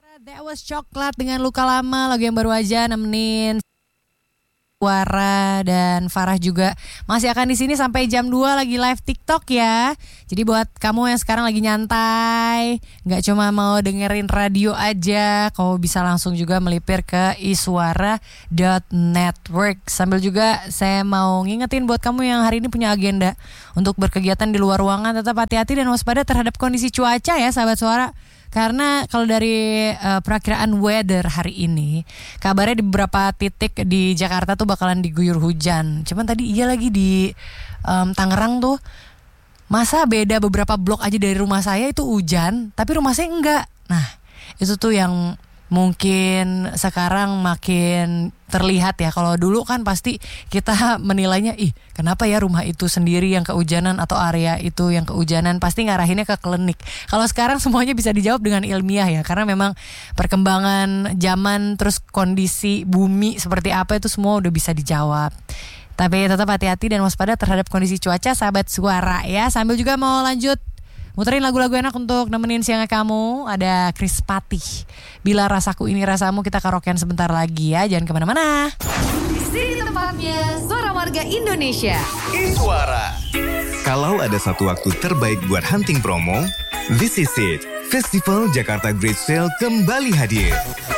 That was Coklat dengan Luka Lama, lagu yang baru aja nemenin Suara dan Farah juga masih akan di sini sampai jam 2 lagi live TikTok ya. Jadi buat kamu yang sekarang lagi nyantai, nggak cuma mau dengerin radio aja, kamu bisa langsung juga melipir ke iswara.network. Sambil juga saya mau ngingetin buat kamu yang hari ini punya agenda untuk berkegiatan di luar ruangan, tetap hati-hati dan waspada terhadap kondisi cuaca ya sahabat Suara. Karena kalau dari perakiraan weather hari ini, kabarnya di beberapa titik di Jakarta tuh bakalan diguyur hujan. Cuman tadi iya lagi di Tangerang tuh, masa beda beberapa blok aja dari rumah saya itu hujan, tapi rumah saya enggak. Nah itu tuh yang mungkin sekarang makin terlihat ya. Kalau dulu kan pasti kita menilainya, kenapa ya rumah itu sendiri yang kehujanan atau area itu yang kehujanan, pasti ngarahinnya ke klinik. Kalau sekarang semuanya bisa dijawab dengan ilmiah ya, karena memang perkembangan zaman terus kondisi bumi seperti apa itu semua udah bisa dijawab. Tapi tetap hati-hati dan waspada terhadap kondisi cuaca sahabat Suara ya. Sambil juga mau lanjut muterin lagu-lagu enak untuk nemenin siangnya kamu. Ada Chris Patih, Bila Rasaku Ini Rasamu. Kita karaokean sebentar lagi ya, jangan kemana-mana. Di sini tempatnya Suara Warga Indonesia. Iswara. Kalau ada satu waktu terbaik buat hunting promo, this is it. Festival Jakarta Great Sale kembali hadir.